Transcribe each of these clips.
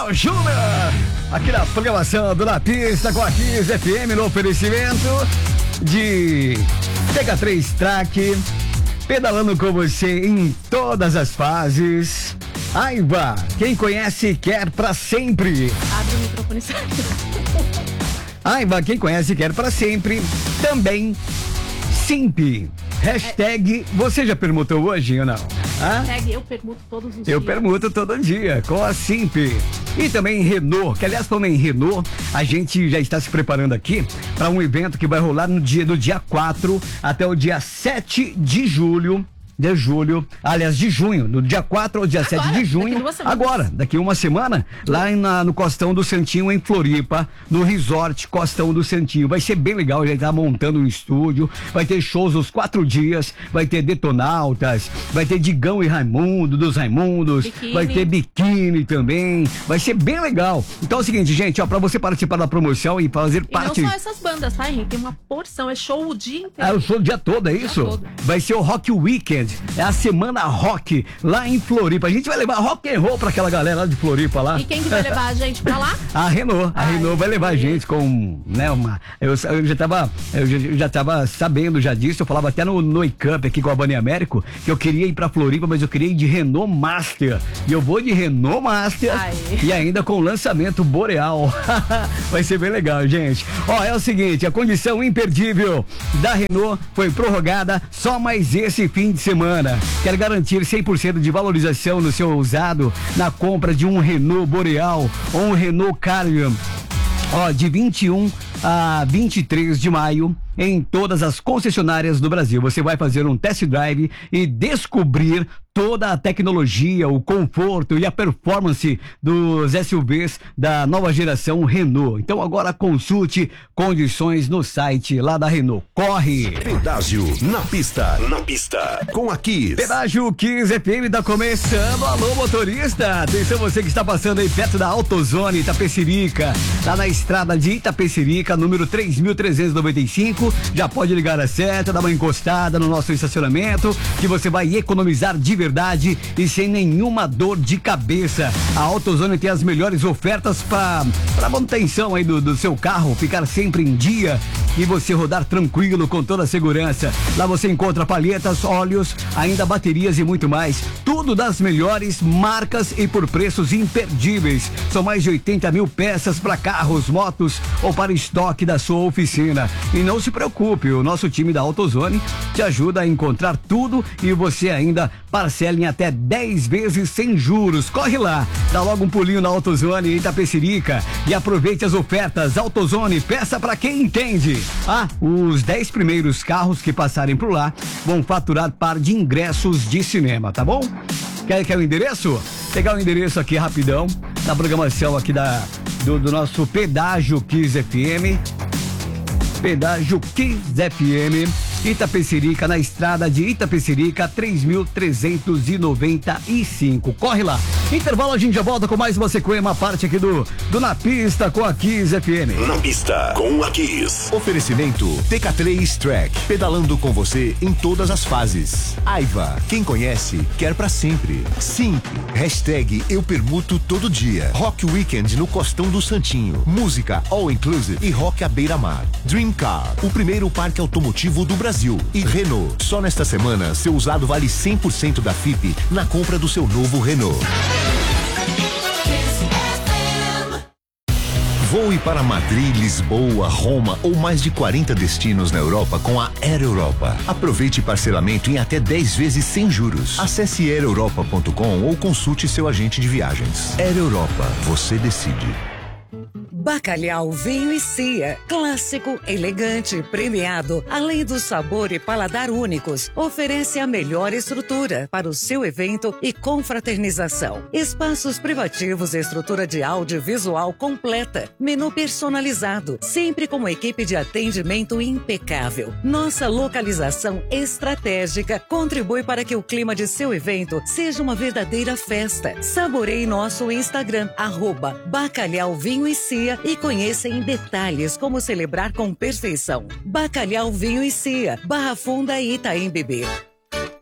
Daniel Júnior, aqui na programação do Na Pista com a Kiss FM, no oferecimento de TK3 Track, pedalando com você em todas as fases. Aiva, quem conhece quer pra sempre. Abre o microfone. Aiva, quem conhece quer pra sempre. Também Simp. Hashtag, você já permutou hoje ou não? Hashtag eu permuto todos os dias. Eu permuto todo dia com a Simp. E também Renault, que aliás falando em Renault, a gente já está se preparando aqui para um evento que vai rolar do dia 4 até o dia 7 de julho. De junho, do dia 4 ao dia 7 de junho, daqui uma semana, lá no Costão do Santinho, em Floripa, no Resort Costão do Santinho. Vai ser bem legal, já tá montando um estúdio, vai ter shows os 4 dias, vai ter Detonautas, vai ter Digão e Raimundo, dos Raimundos, biquíni. Vai ter biquíni também, vai ser bem legal. Então é o seguinte, gente, ó, pra você participar da promoção e fazer parte... E não só essas bandas, tá, Henrique? Tem uma porção, é show o dia inteiro. É o show o dia todo, é isso? Vai ser o Rock Weekend. É a semana rock lá em Floripa. A gente vai levar rock and roll pra aquela galera lá de Floripa lá. E quem que vai levar a gente pra lá? A Renault. A Renault vai levar a gente com, né, eu já tava sabendo já disso. Eu falava até no Cup aqui com a Bani Américo que eu queria ir pra Floripa, mas eu queria ir de Renault Master. E eu vou de Renault Master e ainda com lançamento Boreal. Vai ser bem legal, gente. Ó, é o seguinte, a condição imperdível da Renault foi prorrogada só mais esse fim de semana. Quer garantir 100% de valorização no seu usado na compra de um Renault Boreal ou um Renault Carrion. Ó, de 21 a 23 de maio, em todas as concessionárias do Brasil. Você vai fazer um test drive e descobrir toda a tecnologia, o conforto e a performance dos SUVs da nova geração Renault. Então agora consulte condições no site lá da Renault. Corre! Pedágio na pista. Na pista. Com a Kiss. Pedágio Kiss FM tá começando. Alô, motorista! Atenção, você que está passando aí perto da AutoZone Itapecerica, lá na estrada de Itapecerica, número 3.395. Já pode ligar a seta, dar uma encostada no nosso estacionamento, que você vai economizar de verdade e sem nenhuma dor de cabeça. A AutoZone tem as melhores ofertas para manutenção aí do seu carro, ficar sempre em dia e você rodar tranquilo com toda a segurança. Lá você encontra palhetas, óleos, ainda baterias e muito mais. Tudo das melhores marcas e por preços imperdíveis. São mais de 80 mil peças para carros, motos ou para estoque da sua oficina. E não se preocupe, o nosso time da AutoZone te ajuda a encontrar tudo e você ainda parcela em até 10 vezes sem juros. Corre lá, dá logo um pulinho na AutoZone em Itapecerica e aproveite as ofertas. AutoZone, peça pra quem entende. Os 10 primeiros carros que passarem por lá vão faturar par de ingressos de cinema, tá bom? Quer o endereço? Pegar o endereço aqui rapidão, na programação aqui do nosso Pedágio Kiss FM. Pedágio Kiss FM, Itapecerica, na estrada de Itapecerica, 3.395. Corre lá. Intervalo, a gente já volta com mais uma sequência, uma parte aqui do Na Pista com a Kiss FM. Na Pista com a Kiss. Oferecimento TK3 Track, pedalando com você em todas as fases. Aiva, quem conhece, quer pra sempre. Simp, hashtag eu permuto todo dia. Rock Weekend no Costão do Santinho. Música all inclusive e rock à beira-mar. Dream Car, o primeiro parque automotivo do Brasil. E Renault, só nesta semana seu usado vale 100% da FIP na compra do seu novo Renault. Voe para Madrid, Lisboa, Roma ou mais de 40 destinos na Europa com a Air Europa. Aproveite parcelamento em até 10 vezes sem juros. Acesse aereuropa.com ou consulte seu agente de viagens. Air Europa, você decide. Bacalhau Vinho e Cia, clássico, elegante, premiado, além do sabor e paladar únicos, oferece a melhor estrutura para o seu evento e confraternização. Espaços privativos e estrutura de audiovisual completa, menu personalizado, sempre com uma equipe de atendimento impecável. Nossa localização estratégica contribui para que o clima de seu evento seja uma verdadeira festa. Saboreie nosso Instagram, @Bacalhau Vinho e Cia, e conheça em detalhes como celebrar com perfeição. Bacalhau Vinho e Cia, Barra Funda e Itaim Bebê.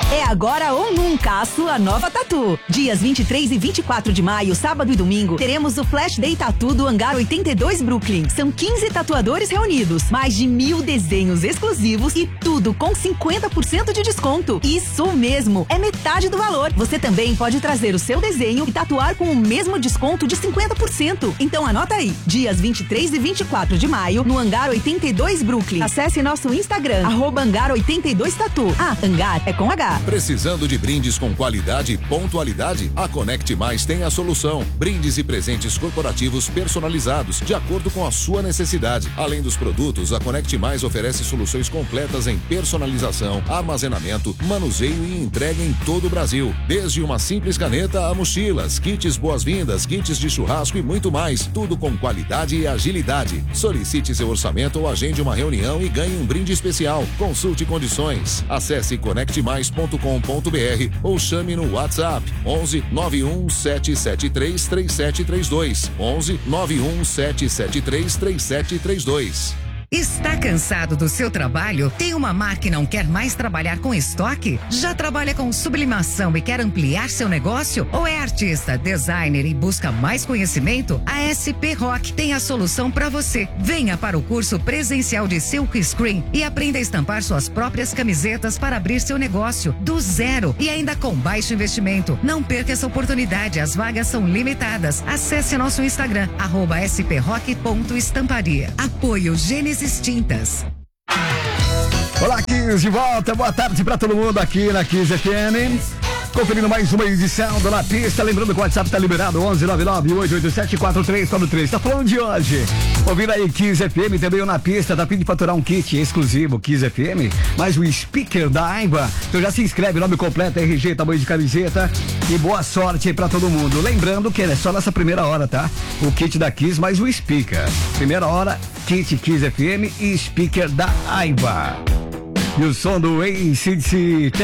É agora ou nunca a sua nova Tatu. Dias 23 e 24 de maio, sábado e domingo, teremos o Flash Day Tatu do Hangar 82 Brooklyn. São 15 tatuadores reunidos, mais de 1.000 desenhos exclusivos e tudo com 50% de desconto. Isso mesmo, é metade do valor. Você também pode trazer o seu desenho e tatuar com o mesmo desconto de 50%. Então anota aí, dias 23 e 24 de maio, no Hangar 82 Brooklyn. Acesse nosso Instagram, @Hangar82Tatu. Ah, Hangar é com H. Precisando de brindes com qualidade e pontualidade? A Conect Mais tem a solução. Brindes e presentes corporativos personalizados, de acordo com a sua necessidade. Além dos produtos, a Conect Mais oferece soluções completas em personalização, armazenamento, manuseio e entrega em todo o Brasil. Desde uma simples caneta a mochilas, kits boas-vindas, kits de churrasco e muito mais. Tudo com qualidade e agilidade. Solicite seu orçamento ou agende uma reunião e ganhe um brinde especial. Consulte condições. Acesse conectmais.com.br ou chame no WhatsApp 11 91 773 3732. 11 91 773 3732. Está cansado do seu trabalho? Tem uma marca e não quer mais trabalhar com estoque? Já trabalha com sublimação e quer ampliar seu negócio? Ou é artista, designer e busca mais conhecimento? A SP Rock tem a solução para você. Venha para o curso presencial de Silk Screen e aprenda a estampar suas próprias camisetas para abrir seu negócio do zero e ainda com baixo investimento. Não perca essa oportunidade, as vagas são limitadas. Acesse nosso Instagram, @sprock.estamparia. Apoio Gênesis Tintas. Olá, Kiss, de volta. Boa tarde pra todo mundo aqui na Kiss FM. Conferindo mais uma edição do Na Pista. Lembrando que o WhatsApp tá liberado, 1199-887-4343. Tá falando de hoje. Ouvindo aí Kiss FM, também o Na Pista. Tá a fim de faturar um kit exclusivo Kiss FM, mais o speaker da Aiva. Então já se inscreve, nome completo, RG, tamanho de camiseta. E boa sorte aí pra todo mundo. Lembrando que é só nessa primeira hora, tá? O kit da Kiss mais o speaker. Primeira hora, kit Kiss FM e speaker da Aiva. E o som do AC/DC